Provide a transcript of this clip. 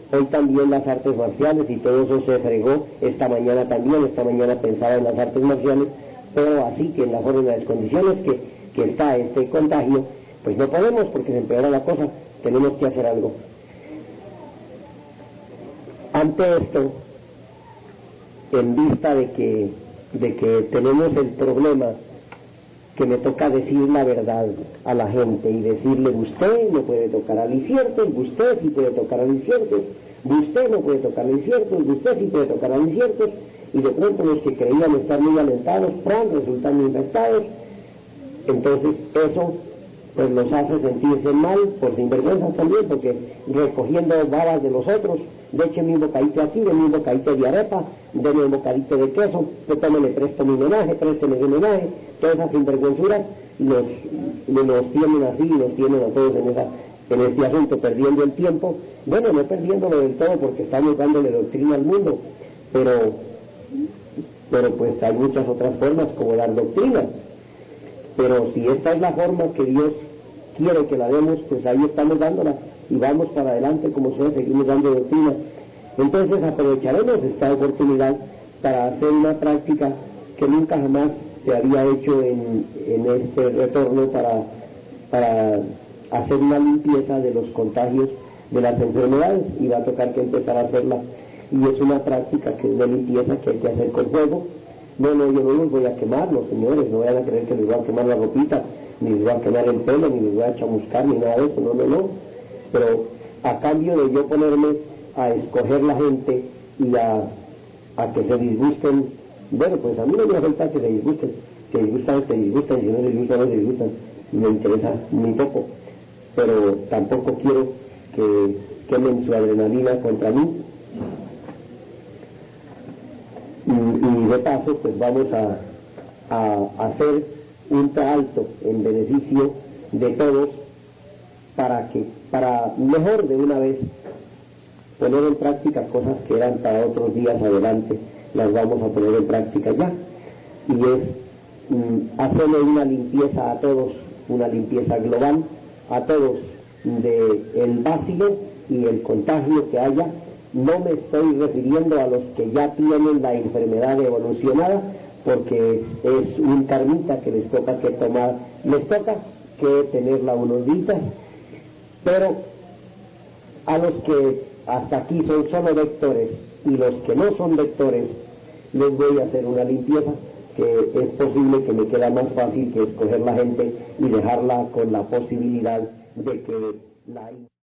hoy también las artes marciales, y todo eso se fregó. Esta mañana pensaba en las artes marciales, pero así que en la forma y las condiciones que está este contagio, pues no podemos, porque se empeora la cosa, tenemos que hacer algo. Ante esto, en vista de que tenemos el problema que me toca decir la verdad a la gente y decirle: usted no puede tocar alicientes, usted sí puede tocar alicientes, usted no puede tocar alicientes, usted sí puede tocar alicientes, y de pronto los que creían estar muy alentados, resultan infectados. Entonces eso pues los hace sentirse mal, por sinvergüenzas también, porque recogiendo babas de los otros, décheme un bocadito aquí, déme un bocadito de arepa, déme un bocadito de queso, yo tome, le presto mi homenaje, présteme su homenaje. Todas esas sinvergüenzuras nos tienen así, y nos tienen a todos en este asunto, perdiendo el tiempo. Bueno, no perdiéndolo del todo, porque estamos dándole doctrina al mundo, pero pues hay muchas otras formas como dar doctrina. Pero si esta es la forma que Dios quiere que la demos, pues ahí estamos dándola, y vamos para adelante como sea, seguimos dando doctrina. Entonces aprovecharemos esta oportunidad para hacer una práctica que nunca jamás se había hecho en este retorno, para hacer una limpieza de los contagios de las enfermedades, y va a tocar que empezar a hacerla, y es una práctica que es de limpieza que hay que hacer con fuego. No, yo no los voy a quemar, los señores, no vayan a creer que les voy a quemar la ropita, ni les voy a quemar el pelo, ni les voy a chamuscar, ni nada de eso, no. Pero a cambio de yo ponerme a escoger la gente y a que se disgusten, bueno, pues a mí no me afecta que se disgusten, si no se disgustan, me interesa muy poco, pero tampoco quiero que quemen su adrenalina contra mí. Y de paso pues vamos a hacer un alto en beneficio de todos, para mejor de una vez poner en práctica cosas que eran para otros días adelante, las vamos a poner en práctica ya, y es hacerle una limpieza a todos, una limpieza global a todos del vacío y el contagio que haya. No me estoy refiriendo a los que ya tienen la enfermedad evolucionada, porque es un karmita que les toca que tomar, les toca que tenerla unos días, pero a los que hasta aquí son solo vectores, y los que no son vectores, les voy a hacer una limpieza que es posible que me queda más fácil que escoger la gente y dejarla con la posibilidad de que la